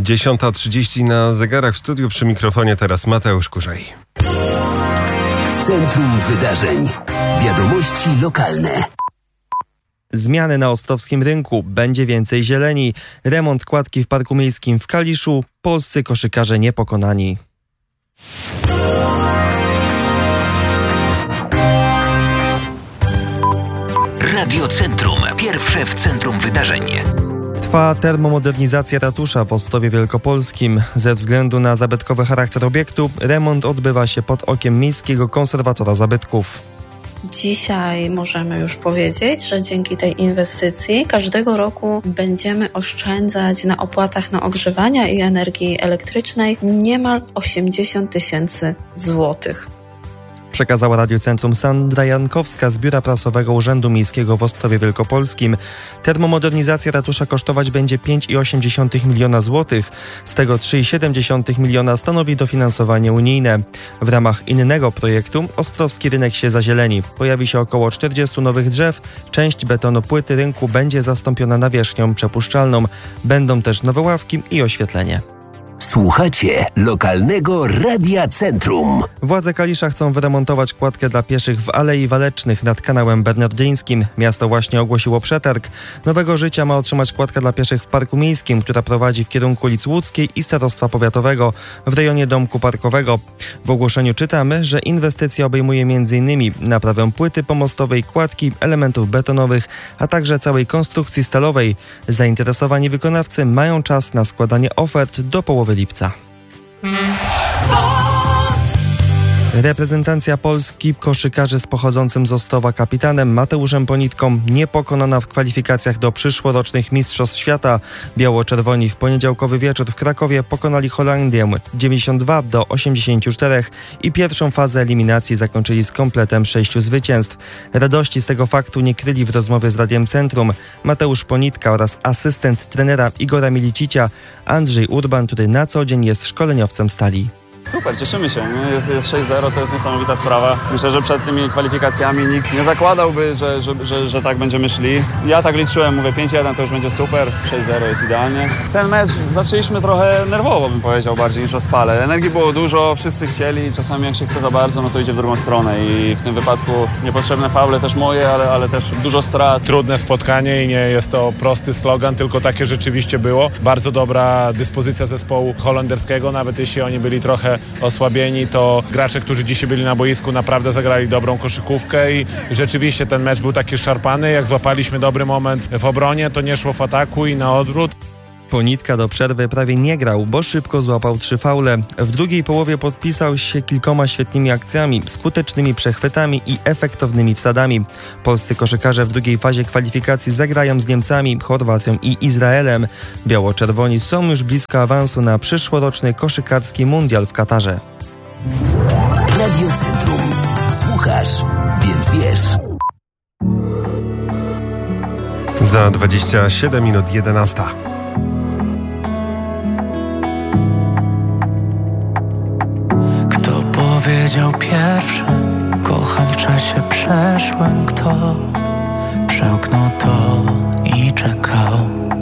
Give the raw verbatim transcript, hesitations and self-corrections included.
dziesiąta trzydzieści na zegarach w studiu, przy mikrofonie teraz Mateusz Kurzej. Centrum Wydarzeń. Wiadomości lokalne. Zmiany na Ostrowskim Rynku. Będzie więcej zieleni. Remont kładki w Parku Miejskim w Kaliszu. Polscy koszykarze niepokonani. Radio Centrum. Pierwsze w centrum wydarzeń. Trwa termomodernizacja ratusza w Ostrowie Wielkopolskim. Ze względu na zabytkowy charakter obiektu remont odbywa się pod okiem Miejskiego Konserwatora Zabytków. Dzisiaj możemy już powiedzieć, że dzięki tej inwestycji każdego roku będziemy oszczędzać na opłatach na ogrzewanie i energii elektrycznej niemal osiemdziesiąt tysięcy złotych. Przekazała Radio Centrum Sandra Jankowska z Biura Prasowego Urzędu Miejskiego w Ostrowie Wielkopolskim. Termomodernizacja ratusza kosztować będzie pięć przecinek osiem miliona złotych. Z tego trzy przecinek siedem miliona stanowi dofinansowanie unijne. W ramach innego projektu Ostrowski Rynek się zazieleni. Pojawi się około czterdziestu nowych drzew. Część betonopłyty rynku będzie zastąpiona nawierzchnią przepuszczalną. Będą też nowe ławki i oświetlenie. Słuchacie lokalnego Radia Centrum. Władze Kalisza chcą wyremontować kładkę dla pieszych w Alei Walecznych nad kanałem bernardyńskim. Miasto właśnie ogłosiło przetarg. Nowego życia ma otrzymać kładka dla pieszych w Parku Miejskim, która prowadzi w kierunku ulic Łódzkiej i Starostwa Powiatowego w rejonie Domku Parkowego. W ogłoszeniu czytamy, że inwestycja obejmuje m.in. naprawę płyty pomostowej, kładki, elementów betonowych, a także całej konstrukcji stalowej. Zainteresowani wykonawcy mają czas na składanie ofert do połowy lipca. Reprezentacja Polski koszykarzy z pochodzącym z Ostrowa kapitanem Mateuszem Ponitką niepokonana w kwalifikacjach do przyszłorocznych Mistrzostw Świata. Biało-czerwoni w poniedziałkowy wieczór w Krakowie pokonali Holandię dziewięćdziesiąt dwa do osiemdziesięciu czterech i pierwszą fazę eliminacji zakończyli z kompletem sześciu zwycięstw. Radości z tego faktu nie kryli w rozmowie z Radiem Centrum Mateusz Ponitka oraz asystent trenera Igora Milicicia Andrzej Urban, który na co dzień jest szkoleniowcem Stali. Super, cieszymy się. Jest, jest sześć zero, to jest niesamowita sprawa. Myślę, że przed tymi kwalifikacjami nikt nie zakładałby, że, że, że, że tak będziemy szli. Ja tak liczyłem, mówię pięć jeden to już będzie super, sześć zero jest idealnie. Ten mecz zaczęliśmy trochę nerwowo, bym powiedział, bardziej niż o spale. Energii było dużo, wszyscy chcieli, czasami jak się chce za bardzo, no to idzie w drugą stronę i w tym wypadku niepotrzebne faule też moje, ale, ale też dużo strat. Trudne spotkanie i nie jest to prosty slogan, tylko takie rzeczywiście było. Bardzo dobra dyspozycja zespołu holenderskiego, nawet jeśli oni byli trochę osłabieni, to gracze, którzy dzisiaj byli na boisku, naprawdę zagrali dobrą koszykówkę i rzeczywiście ten mecz był taki szarpany. Jak złapaliśmy dobry moment w obronie, to nie szło w ataku i na odwrót. Ponitka do przerwy prawie nie grał, bo szybko złapał trzy faule. W drugiej połowie podpisał się kilkoma świetnymi akcjami, skutecznymi przechwytami i efektownymi wsadami. Polscy koszykarze w drugiej fazie kwalifikacji zagrają z Niemcami, Chorwacją i Izraelem. Biało-czerwoni są już blisko awansu na przyszłoroczny koszykarski mundial w Katarze. Radio Centrum. Słuchasz, więc wiesz. Za dwadzieścia siedem minut jedenasta. Powiedział pierwszy, kocham w czasie przeszłym. Kto przełknął to i czekał?